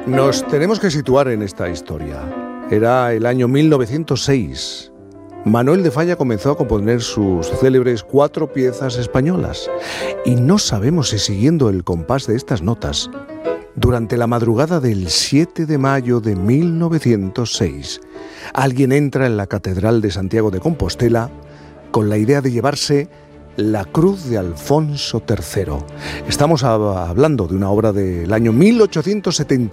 Nos tenemos que situar en esta historia. Era el año 1906. Manuel de Falla comenzó a componer sus célebres 4 piezas españolas. Y no sabemos si siguiendo el compás de estas notas, durante la madrugada del 7 de mayo de 1906, alguien entra en la Catedral de Santiago de Compostela con la idea de llevarse la cruz de Alfonso III. Estamos hablando de una obra del año 1870.